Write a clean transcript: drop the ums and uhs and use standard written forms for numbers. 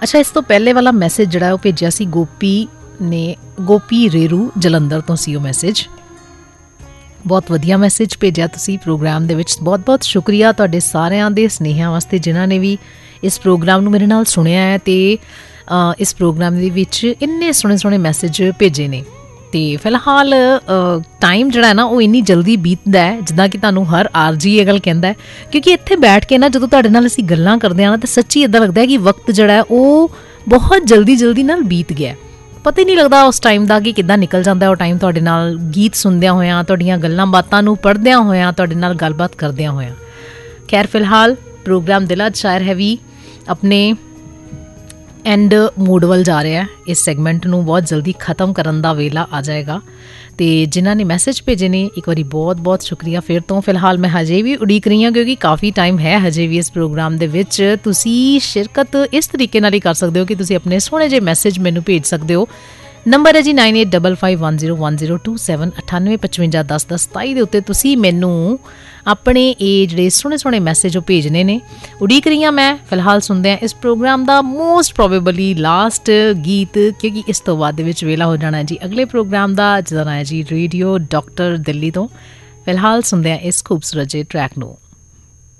ਅੱਛਾ, ਇਸ ਤੋਂ ਪਹਿਲੇ ਵਾਲਾ ਮੈਸੇਜ ਜਿਹੜਾ ਉਹ ਭੇਜਿਆ ਸੀ ਗੋਪੀ ਰੇਰੂ ਜਲੰਧਰ ਤੋਂ ਸੀ ਉਹ ਮੈਸੇਜ। ਬਹੁਤ ਵਧੀਆ ਮੈਸੇਜ ਭੇਜਿਆ ਤੁਸੀਂ ਪ੍ਰੋਗਰਾਮ ਦੇ ਵਿੱਚ। ਬਹੁਤ ਬਹੁਤ ਸ਼ੁਕਰੀਆ ਤੁਹਾਡੇ ਸਾਰਿਆਂ ਦੇ ਸੁਨੇਹਿਆਂ ਵਾਸਤੇ ਜਿਨ੍ਹਾਂ ਨੇ ਵੀ ਇਸ ਪ੍ਰੋਗਰਾਮ ਨੂੰ ਮੇਰੇ ਨਾਲ ਸੁਣਿਆ ਹੈ ਅਤੇ ਇਸ ਪ੍ਰੋਗਰਾਮ ਦੇ ਵਿੱਚ ਇੰਨੇ ਸੋਹਣੇ ਸੋਹਣੇ ਮੈਸੇਜ ਭੇਜੇ ਨੇ। ਅਤੇ ਫਿਲਹਾਲ ਟਾਈਮ ਜਿਹੜਾ ਹੈ ਨਾ ਉਹ ਇੰਨੀ ਜਲਦੀ ਬੀਤਦਾ ਹੈ, ਜਿੱਦਾਂ ਕਿ ਤੁਹਾਨੂੰ ਹਰ ਆਰਜੀ ਇਹ ਗੱਲ ਕਹਿੰਦਾ ਹੈ, ਕਿਉਂਕਿ ਇੱਥੇ ਬੈਠ ਕੇ ਨਾ ਜਦੋਂ ਤੁਹਾਡੇ ਨਾਲ ਅਸੀਂ ਗੱਲਾਂ ਕਰਦੇ ਹਾਂ ਨਾ ਤਾਂ ਸੱਚੀ ਇੱਦਾਂ ਲੱਗਦਾ ਹੈ ਕਿ ਵਕਤ ਜਿਹੜਾ ਹੈ ਉਹ ਬਹੁਤ ਜਲਦੀ ਨਾਲ ਬੀਤ ਗਿਆ। ਪਤਾ ਹੀ ਨਹੀਂ ਲੱਗਦਾ ਉਸ ਟਾਈਮ ਦਾ ਕਿ ਕਿੱਦਾਂ ਨਿਕਲ ਜਾਂਦਾ ਉਹ ਟਾਈਮ, ਤੁਹਾਡੇ ਨਾਲ ਗੀਤ ਸੁਣਦਿਆਂ ਹੋਇਆਂ, ਤੁਹਾਡੀਆਂ ਗੱਲਾਂ ਬਾਤਾਂ ਨੂੰ ਪੜ੍ਹਦਿਆਂ ਹੋਇਆਂ, ਤੁਹਾਡੇ ਨਾਲ ਗੱਲਬਾਤ ਕਰਦਿਆਂ ਹੋਇਆਂ। ਖੈਰ ਫਿਲਹਾਲ ਪ੍ਰੋਗਰਾਮ ਦਿਲ ਅੱਜ ਸ਼ਾਇਰ ਹੈ ਵੀ ਆਪਣੇ ਐਂਡ ਮੋਡ ਵੱਲ ਜਾ ਰਿਹਾ। ਇਸ ਸੈਗਮੈਂਟ ਨੂੰ ਬਹੁਤ ਜਲਦੀ ਖ਼ਤਮ ਕਰਨ ਦਾ ਵੇਲਾ ਆ ਜਾਏਗਾ ਅਤੇ ਜਿਨ੍ਹਾਂ ਨੇ ਮੈਸੇਜ ਭੇਜੇ ਨੇ ਇੱਕ ਵਾਰੀ ਬਹੁਤ ਬਹੁਤ ਸ਼ੁਕਰੀਆ ਫਿਰ ਤੋਂ। ਫਿਲਹਾਲ ਮੈਂ ਹਜੇ ਵੀ ਉਡੀਕ ਰਹੀ ਹਾਂ ਕਿਉਂਕਿ ਕਾਫੀ ਟਾਈਮ ਹੈ ਹਜੇ ਵੀ ਇਸ ਪ੍ਰੋਗਰਾਮ ਦੇ ਵਿੱਚ। ਤੁਸੀਂ ਸ਼ਿਰਕਤ ਇਸ ਤਰੀਕੇ ਨਾਲ ਹੀ ਕਰ ਸਕਦੇ ਹੋ ਕਿ ਤੁਸੀਂ ਆਪਣੇ ਸੋਹਣੇ ਜਿਹੇ ਮੈਸੇਜ ਮੈਨੂੰ ਭੇਜ ਸਕਦੇ ਹੋ। ਨੰਬਰ ਹੈ ਜੀ 9855101027 9855101027 ਦੇ ਉੱਤੇ ਤੁਸੀਂ ਮੈਨੂੰ ਆਪਣੇ ਇਹ ਜਿਹੜੇ ਸੋਹਣੇ ਸੋਹਣੇ ਮੈਸੇਜ ਉਹ ਭੇਜਣੇ ਨੇ। ਉਡੀਕ ਰਹੀ ਹਾਂ ਮੈਂ। ਫਿਲਹਾਲ ਸੁਣਦੇ ਹਾਂ ਇਸ ਪ੍ਰੋਗਰਾਮ ਦਾ ਮੋਸਟ ਪ੍ਰੋਬੇਬਲੀ ਲਾਸਟ ਗੀਤ, ਕਿਉਂਕਿ ਇਸ ਤੋਂ ਬਾਅਦ ਦੇ ਵਿੱਚ ਵੇਲਾ ਹੋ ਜਾਣਾ ਜੀ ਅਗਲੇ ਪ੍ਰੋਗਰਾਮ ਦਾ ਜਿਹਦਾ ਨਾਂ ਹੈ ਜੀ ਰੇਡੀਓ ਡਾਕਟਰ ਦਿੱਲੀ ਤੋਂ। ਫਿਲਹਾਲ ਸੁਣਦੇ ਹਾਂ ਇਸ ਖੂਬਸੂਰਤ ਜਿਹੇ ਟਰੈਕ ਨੂੰ।